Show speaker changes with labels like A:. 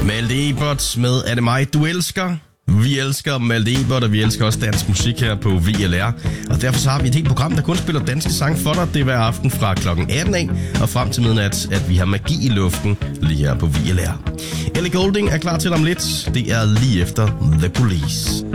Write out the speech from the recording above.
A: Malte Ebert med Er det mig, du elsker? Vi elsker Malte Ebert, og vi elsker også dansk musik her på VLR. Og derfor så har vi et helt program, der kun spiller danske sange for dig. Det er hver aften fra klokken 18 af og frem til midnat, at vi har magi i luften lige her på VLR. Ellie Goulding er klar til om lidt. Det er lige efter The Police.